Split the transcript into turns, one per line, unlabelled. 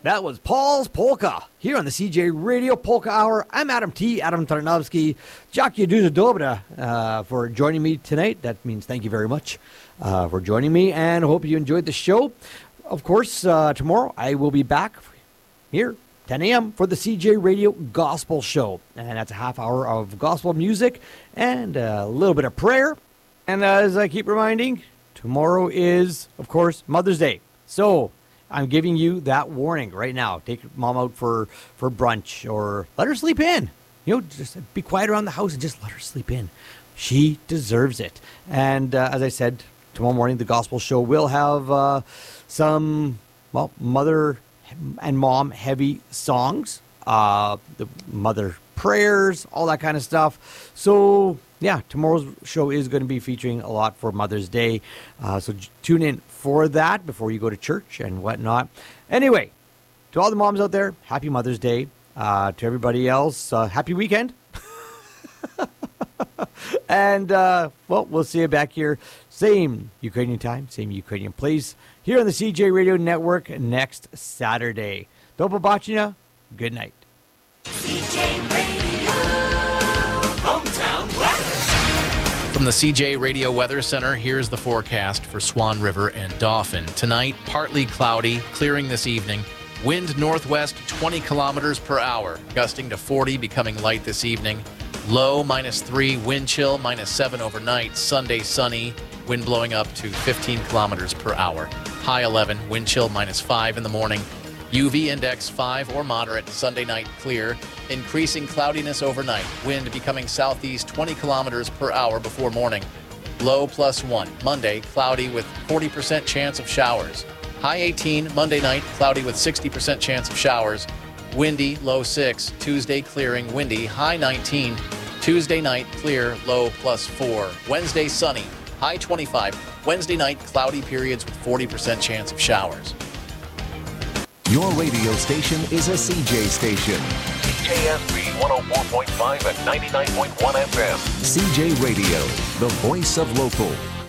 That was Paul's Polka here on the CJ Radio Polka Hour. I'm Adam Tarnowski. Dziękuję дуже dobra for joining me tonight. That means thank you very much for joining me, and I hope you enjoyed the show. Of course, tomorrow I will be back here, 10 a.m. for the CJ Radio Gospel Show. And that's a half hour of gospel music and a little bit of prayer. And as I keep reminding, tomorrow is, of course, Mother's Day. So I'm giving you that warning right now. Take mom out for brunch or let her sleep in. You know, just be quiet around the house and just let her sleep in. She deserves it. And as I said, tomorrow morning, the gospel show will have some, mother and mom heavy songs, the mother prayers, all that kind of stuff. So yeah, tomorrow's show is going to be featuring a lot for Mother's Day. So tune in for that before you go to church and whatnot. Anyway, to all the moms out there, happy Mother's Day. To everybody else, happy weekend. And, we'll see you back here. Same Ukrainian time, same Ukrainian place here on the CJ Radio Network next Saturday. Do побачення. Good night.
CJ Radio, hometown weather.
From the CJ Radio Weather Center, here's the forecast for Swan River and Dauphin. Tonight, partly cloudy, clearing this evening. Wind northwest 20 kilometers per hour, gusting to 40, becoming light this evening. Low -3, wind chill -7 overnight. Sunday sunny, wind blowing up to 15 kilometers per hour. High 11, wind chill -5 in the morning. UV index 5 or moderate. Sunday night clear. Increasing cloudiness overnight. Wind becoming southeast 20 kilometers per hour before morning. Low +1. Monday cloudy with 40% chance of showers. High 18, Monday night cloudy with 60% chance of showers. Windy, low 6. Tuesday clearing, windy, high 19. Tuesday night clear, low +4. Wednesday sunny, high 25. Wednesday night cloudy periods with 40% chance of showers.
Your radio station is a CJ station.
CJSB 104.5 and 99.1 FM.
CJ Radio, the voice of local.